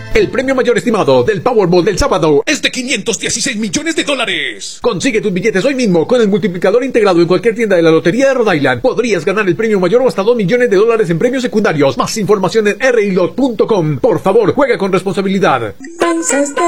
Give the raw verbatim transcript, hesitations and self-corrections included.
El premio mayor estimado del Powerball del sábado es de quinientos dieciséis millones de dólares. Consigue tus billetes hoy mismo con el multiplicador integrado en cualquier tienda de la Lotería de Rhode Island. Podrías ganar el premio mayor o hasta dos millones de dólares en premios secundarios. Más información en r i lot punto com. Por favor, juega con responsabilidad. Pensaste